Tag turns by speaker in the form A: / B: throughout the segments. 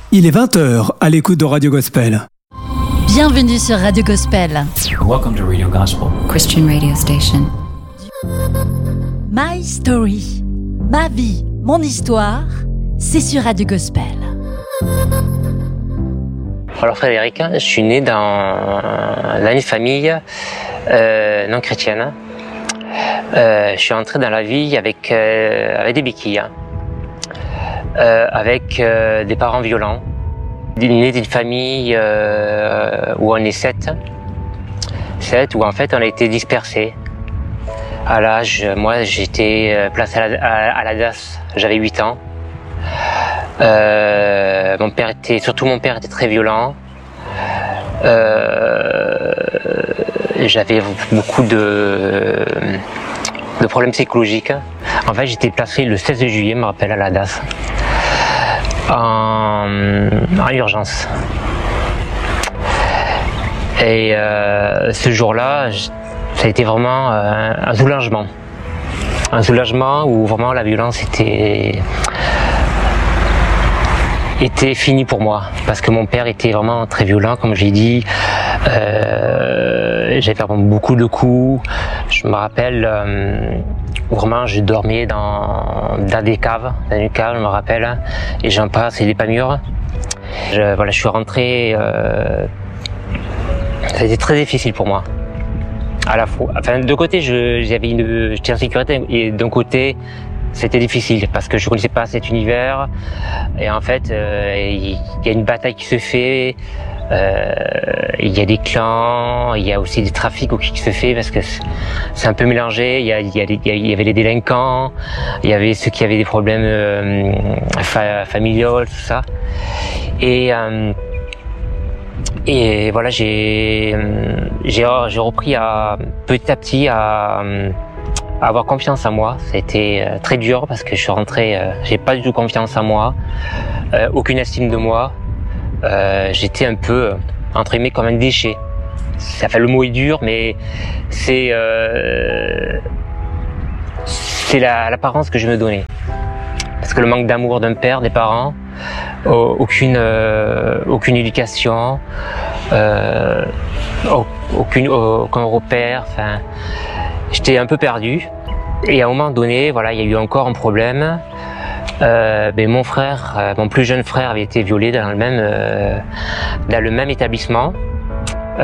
A: Il est 20h à l'écoute de Radio Gospel.
B: Bienvenue sur Radio Gospel.
C: Welcome to Radio Gospel,
D: Christian radio station.
B: My Story, ma vie, mon histoire, c'est sur Radio Gospel.
E: Alors Frédéric, je suis né dans une famille non chrétienne. Je suis entré dans la vie avec des béquilles, avec des parents violents. Né d'une famille où on est sept, où en fait on a été dispersés. À l'âge, moi j'étais placé à la DAS, j'avais 8 ans. Mon père était très violent. J'avais beaucoup de problèmes psychologiques. En fait, j'étais placé le 16 juillet, je me rappelle, à la DAS, en urgence. Et ce jour-là, ça a été vraiment un soulagement. Un soulagement où vraiment la violence était fini pour moi, parce que mon père était vraiment très violent, comme j'ai dit. J'avais vraiment beaucoup de coups. Je me rappelle vraiment, je dormais dans des caves, je me rappelle, et j'en passe, et des pas mûrs. Je suis rentré. Ça a été très difficile pour moi. À la fois, enfin, d'un côté, j'étais en sécurité, et d'un côté, c'était difficile parce que je connaissais pas cet univers, et en fait il y a une bataille qui se fait, il y a des clans, il y a aussi des trafics qui se fait parce que c'est un peu mélangé. Il y avait les délinquants, il y avait ceux qui avaient des problèmes familiaux, tout ça, et voilà, j'ai repris petit à petit à avoir confiance en moi. Ça a été très dur parce que je suis rentré, j'ai pas du tout confiance en moi, aucune estime de moi. J'étais un peu, entre guillemets, comme un déchet. Ça fait, le mot est dur, mais c'est l'apparence que je me donnais. Parce que le manque d'amour d'un père, des parents, aucune éducation, aucun repère, enfin, j'étais un peu perdu. Et à un moment donné, voilà, il y a eu encore un problème. Mon frère, mon plus jeune frère, avait été violé dans le même établissement. Ça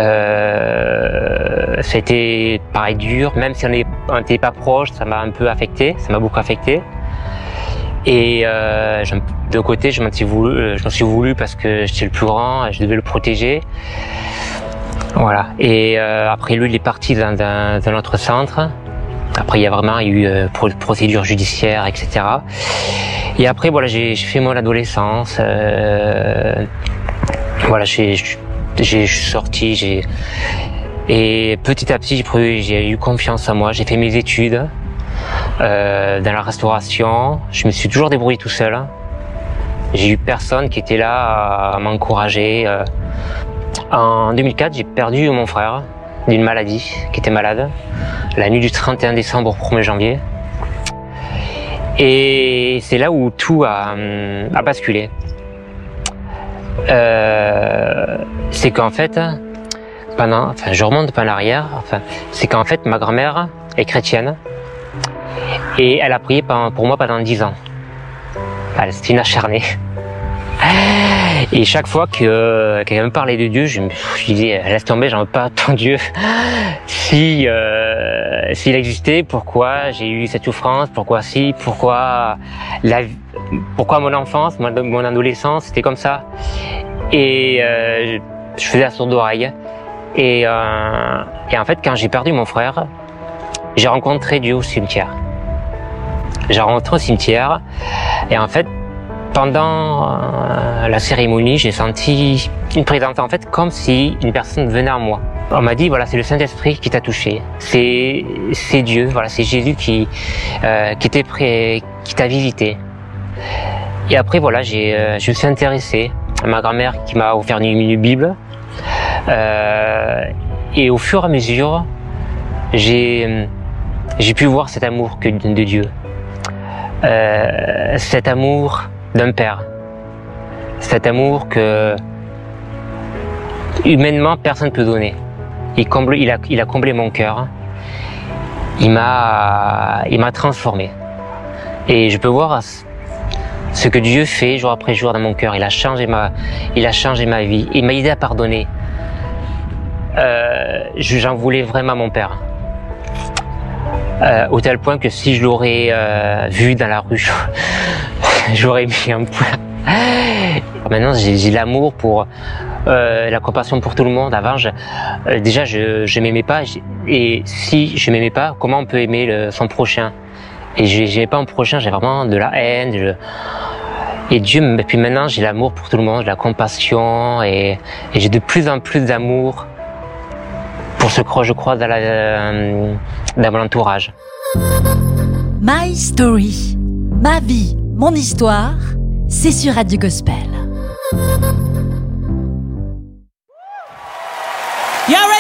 E: a été pareil dur, même si on n'était pas proche, ça m'a un peu affecté, ça m'a beaucoup affecté. Et d'un côté, je m'en suis voulu parce que j'étais le plus grand, je devais le protéger. Voilà. Et après, lui, il est parti dans un autre centre. Après, il y a eu procédure judiciaire, etc. Et après, voilà, j'ai fait mon adolescence. Voilà, je suis sorti, et petit à petit, j'ai eu confiance en moi. J'ai fait mes études dans la restauration. Je me suis toujours débrouillé tout seul. J'ai eu personne qui était là à m'encourager. En 2004, j'ai perdu mon frère d'une maladie, qui était malade, la nuit du 31 décembre au 1er janvier. Et c'est là où tout a basculé. C'est qu'en fait, je remonte pas en arrière, c'est qu'en fait, ma grand-mère est chrétienne, et elle a prié pour moi pendant 10 ans. C'était une acharnée. Et chaque fois que quelqu'un me parlait de Dieu, je me disais, laisse tomber, j'en veux pas ton Dieu. S'il existait, pourquoi j'ai eu cette souffrance? Pourquoi mon enfance, mon adolescence, c'était comme ça? Et je faisais la sourde oreille. Et en fait, quand j'ai perdu mon frère, j'ai rencontré Dieu au cimetière. Et en fait, pendant la cérémonie, j'ai senti une présence, en fait, comme si une personne venait à moi. On m'a dit, voilà, c'est le Saint-Esprit qui t'a touché. C'est Dieu, voilà, c'est Jésus qui était prêt, qui t'a visité. Et après, voilà, je me suis intéressé à ma grand-mère qui m'a offert une Bible. Et au fur et à mesure, j'ai pu voir cet amour de Dieu. Cet amour d'un père. cet amour que humainement personne ne peut donner. Il a comblé mon cœur. Il m'a transformé. Et je peux voir ce que Dieu fait jour après jour dans mon cœur. Il a changé ma vie. Il m'a aidé à pardonner. J'en voulais vraiment à mon père. Au tel point que si je l'aurais vu dans la rue, j'aurais mis un point. Maintenant, j'ai l'amour pour la compassion pour tout le monde. Avant, déjà, je m'aimais pas. Et si je m'aimais pas, comment on peut aimer son prochain? Et j'aimais pas mon prochain, j'ai vraiment de la haine. Et puis maintenant, j'ai l'amour pour tout le monde, de la compassion, et j'ai de plus en plus d'amour pour ce que je crois dans mon entourage.
B: My Story, ma vie, mon histoire, c'est sur Radio Gospel.
C: You're